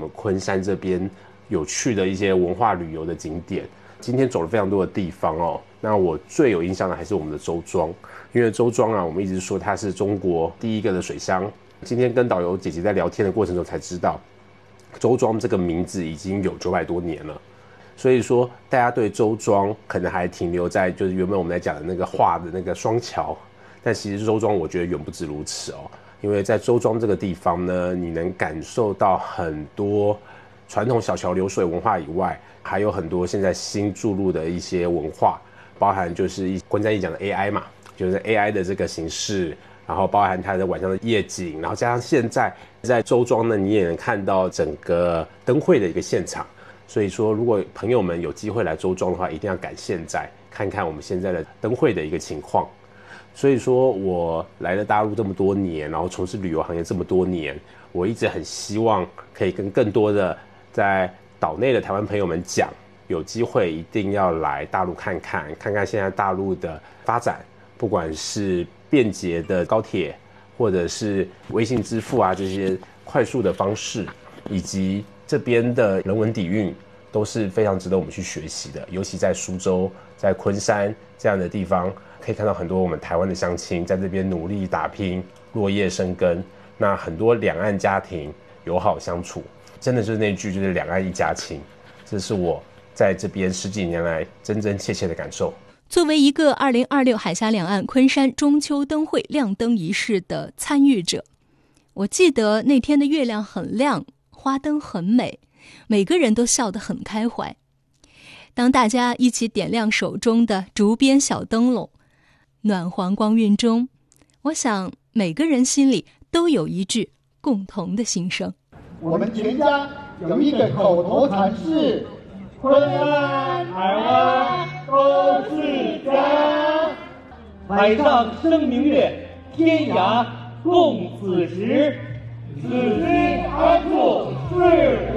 们昆山这边有趣的一些文化旅游的景点。今天走了非常多的地方哦，那我最有印象的还是我们的周庄，因为周庄啊，我们一直说它是中国第一个的水乡。今天跟导游姐姐在聊天的过程中才知道，周庄这个名字已经有900多年了。所以说，大家对周庄可能还停留在就是原本我们在讲的那个画的那个双桥，但其实周庄我觉得远不止如此哦。因为在周庄这个地方呢，你能感受到很多传统小桥流水文化以外，还有很多现在新注入的一些文化，包含就是昆山一讲的 AI 嘛，就是 AI 的这个形式，然后包含它的晚上的夜景，然后加上现在在周庄呢，你也能看到整个灯会的一个现场。所以说，如果朋友们有机会来周庄的话，一定要赶现在看看我们现在的灯会的一个情况。所以说我来了大陆这么多年，然后从事旅游行业这么多年，我一直很希望可以跟更多的在岛内的台湾朋友们讲，有机会一定要来大陆看看现在大陆的发展，不管是便捷的高铁，或者是微信支付啊这些快速的方式，以及这边的人文底蕴，都是非常值得我们去学习的。尤其在苏州、在昆山这样的地方，可以看到很多我们台湾的乡亲在这边努力打拼、落叶生根。那很多两岸家庭友好相处，真的就是那句就是两岸一家亲。这是我在这边10几年来真真切切的感受。 作为一个2026海峡两岸昆山中秋灯会亮灯仪式的参与者，我记得那天的月亮很亮，花灯很美，每个人都笑得很开怀。当大家一起点亮手中的竹编小灯笼，暖黄光晕中，我想每个人心里都有一句共同的心声。 我们全家有一个口头禅是：昆山、台湾都是家。海上生明月，天涯共此时。此心安处是